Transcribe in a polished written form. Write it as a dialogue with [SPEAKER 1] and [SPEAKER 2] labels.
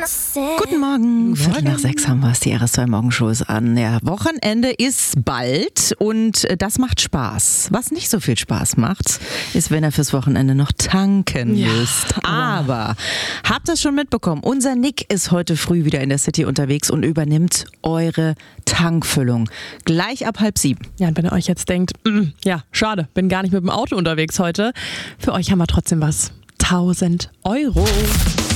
[SPEAKER 1] Guten Morgen. Viertel nach 6 haben wir es. Die RS2 Morgenshow ist an. Ja, Wochenende ist bald und das macht Spaß. Was nicht so viel Spaß macht, ist, wenn ihr fürs Wochenende noch tanken müsst. Aber habt ihr es schon mitbekommen? Unser Nick ist heute früh wieder in der City unterwegs und übernimmt eure Tankfüllung. Gleich ab 6:30.
[SPEAKER 2] Ja, und wenn ihr euch jetzt denkt, schade, bin gar nicht mit dem Auto unterwegs heute. Für euch haben wir trotzdem was. 1.000 €.